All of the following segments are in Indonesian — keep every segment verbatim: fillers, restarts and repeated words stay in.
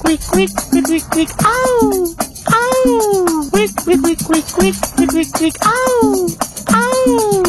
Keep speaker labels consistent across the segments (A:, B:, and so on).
A: quick, quick, quick, quick, quick, ow, ow, quick, quick, quick, quick, quick, quick, quick, quick, ow, ow.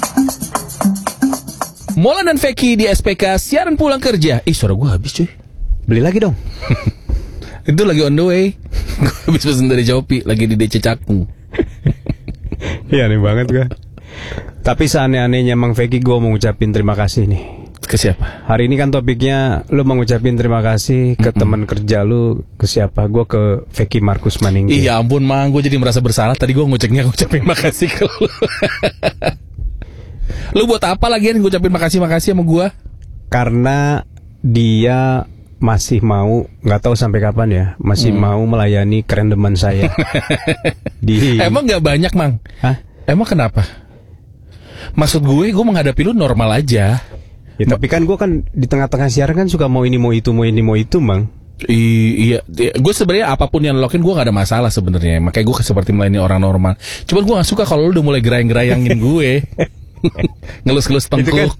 B: Molan dan Feki di S P K siaran pulang kerja. Ih, suara gue habis cuy.
C: Beli lagi dong.
B: Itu lagi on the way. Gue habis pesen dari Shopee, lagi di D C Cakung.
C: Iya, aneh banget gue. Tapi seaneh-anehnya Mang Feki, gue mau ngucapin terima kasih nih.
B: Ke siapa?
C: Hari ini kan topiknya lu mau ngucapin terima kasih ke
B: Mm-mm.
C: teman kerja lu. Ke siapa? Gue ke Feki Markus Maninggi.
B: Iya ampun Mang, gue jadi merasa bersalah. Tadi gue ngucapnya ngucapin makasih ke lu. Lu buat apa lagi yang ngucapin makasih-makasih sama gue?
C: Karena dia masih mau, nggak tahu sampai kapan ya, masih
B: Hmm.
C: mau melayani kerendeman saya. Di
B: Emang gak banyak Mang?
C: Hah?
B: Emang kenapa? Maksud gue, gue menghadapi lu normal aja.
C: Ya, tapi kan gue kan di tengah-tengah siaran kan suka mau ini mau itu mau ini mau itu, Mang.
B: I- iya, gue sebenarnya apapun yang lo lakuin gue gak ada masalah sebenarnya. Makanya gue seperti melayani orang normal. Cuman gue gak suka kalau lu udah mulai gerayang-gerayangin gue. Ngelus-ngelus tengkuk.
C: Itu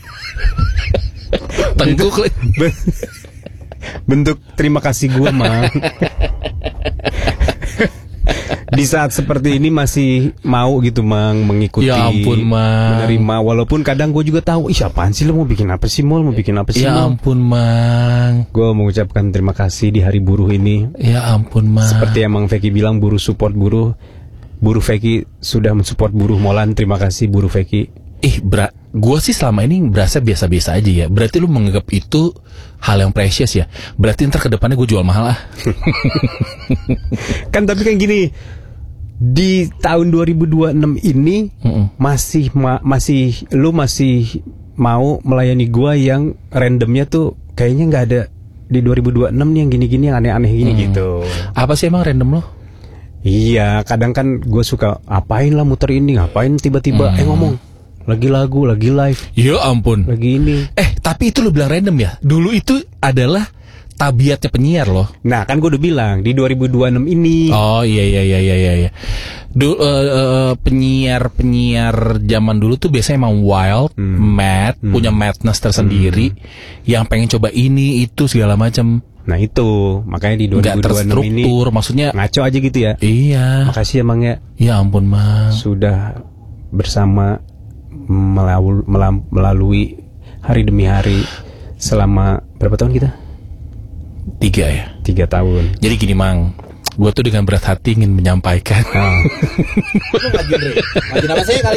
B: Tengkuk.
C: Be- bentuk terima kasih gue, Mang. Di saat seperti ini masih mau gitu, Mang, mengikuti,
B: Ya ampun, Mang.
C: menerima. Walaupun kadang gue juga tahu, ih apaan sih lo mau bikin apa sih, Mol? Mau bikin apa sih,
B: Ya
C: Mol?
B: ampun Mang.
C: Gue mengucapkan terima kasih di hari buruh ini.
B: Ya ampun Mang.
C: Seperti yang Mang Feki bilang, buruh support buruh. Buruh Feki sudah mensupport buruh Molan. Terima kasih buruh Feki.
B: Ih, bra, gue sih selama ini berasa biasa-biasa aja ya. Berarti lu menganggap itu hal yang precious ya. Berarti ntar ke depannya gue jual mahal ah.
C: Kan tapi kan gini, di tahun dua ribu dua puluh enam ini
B: Mm-mm.
C: masih ma- masih lu masih mau melayani gua yang randomnya tuh kayaknya nggak ada di dua ribu dua puluh enam nih, yang gini-gini yang aneh-aneh gini
B: Hmm.
C: gitu.
B: Apa sih emang random lo?
C: Iya, kadang kan gue suka apain lah muter ini, ngapain tiba-tiba
B: Hmm.
C: eh ngomong lagi lagu, lagi live,
B: Ya ampun.
C: lagi ini.
B: Eh, tapi itu lu bilang random ya? Dulu itu adalah tabiatnya penyiar loh.
C: Nah, kan gue udah bilang di dua ribu dua puluh enam ini.
B: Oh iya iya iya iya iya. iya. Du, eh, eh, penyiar-penyiar zaman dulu tuh biasanya emang wild,
C: Hmm.
B: mad,
C: Hmm.
B: punya madness tersendiri, yang pengen coba ini itu segala macam.
C: Nah itu makanya di dua
B: Nggak
C: ribu dua puluh enam ini
B: terstruktur, maksudnya.
C: ngaco aja gitu ya.
B: Iya.
C: Makasih emang ya
B: Ya ampun Mang.
C: sudah bersama melalui, melalui hari demi hari selama berapa tahun kita?
B: Tiga ya.
C: Tiga tahun.
B: Jadi gini Mang, gue tuh dengan berat hati ingin menyampaikan.
C: Ah.
D: Lu ngajuin Re. Ngajuin apa sih kali